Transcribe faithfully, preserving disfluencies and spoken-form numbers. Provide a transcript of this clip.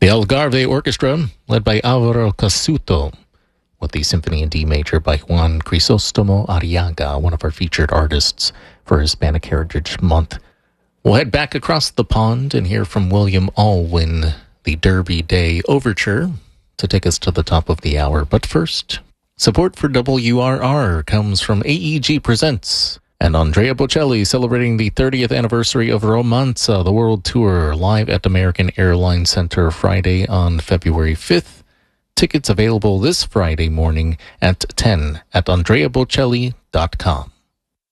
The Algarve Orchestra, led by Alvaro Casuto, with the Symphony in D Major by Juan Crisostomo Arriaga, one of our featured artists for Hispanic Heritage Month. We'll head back across the pond and hear from William Alwyn, the Derby Day Overture, to take us to the top of the hour. But first, support for W R R comes from A E G Presents and Andrea Bocelli, celebrating the thirtieth anniversary of Romanza, the world tour, live at American Airlines Center Friday on February fifth. Tickets available this Friday morning at ten at andrea bocelli dot com.